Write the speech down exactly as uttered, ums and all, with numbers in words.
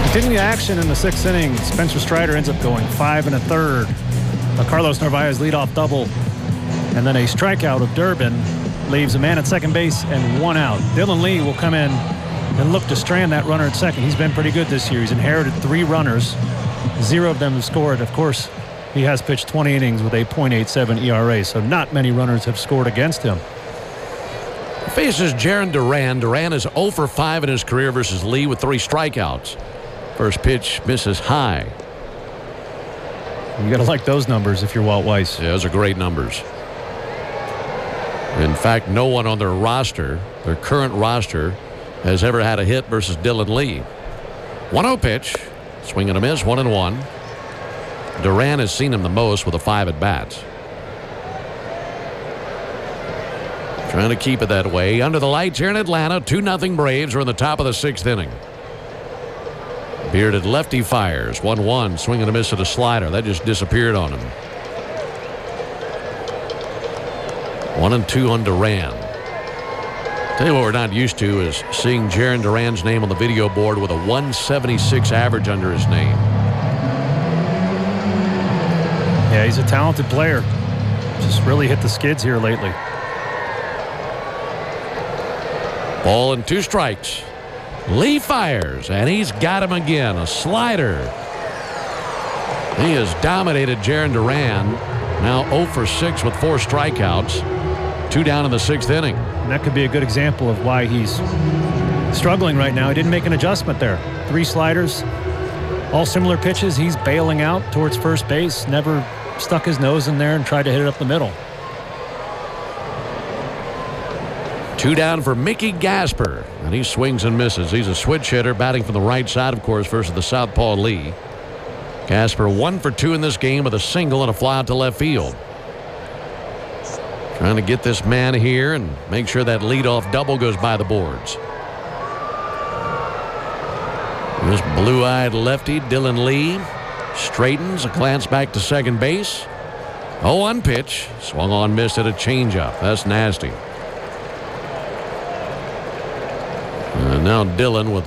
Continuing the action in the sixth inning, Spencer Strider ends up going five and a third. A Carlos Narvaez leadoff double, and then a strikeout of Durbin leaves a man at second base and one out. Dylan Lee will come in and look to strand that runner at second. He's been pretty good this year. He's inherited three runners. Zero of them have scored. Of course, he has pitched twenty innings with a point eight seven E R A, so not many runners have scored against him. Faces Jarren Duran. Duran is oh for five in his career versus Lee with three strikeouts. First pitch misses high. You got to like those numbers if you're Walt Weiss. Yeah, those are great numbers. In fact, no one on their roster, their current roster, has ever had a hit versus Dylan Lee. one oh pitch. Swing and a miss, one and one. Duran has seen him the most with a five at bats. Trying to keep it that way. Under the lights here in Atlanta, two nothing Braves are in the top of the sixth inning. Bearded lefty fires. one one. Swing and a miss at a slider. That just disappeared on him. One and two on Duran. Tell you what we're not used to is seeing Jarren Duran's name on the video board with a one seventy-six average under his name. Yeah, he's a talented player. Just really hit the skids here lately. Ball and two strikes. Lee fires, and he's got him again. A slider. He has dominated Jarren Duran. Now oh for six with four strikeouts. Two down in the sixth inning. And that could be a good example of why he's struggling right now. He didn't make an adjustment there. Three sliders, all similar pitches. He's bailing out towards first base. Never stuck his nose in there and tried to hit it up the middle. Two down for Mickey Gasper, and he swings and misses. He's a switch hitter, batting from the right side, of course, versus the southpaw Lee. Gasper one for two in this game with a single and a fly out to left field. Trying to get this man here and make sure that leadoff double goes by the boards. This blue-eyed lefty, Dylan Lee, straightens, a glance back to second base. oh one pitch. Swung on, missed at a changeup. That's nasty. And now Dylan with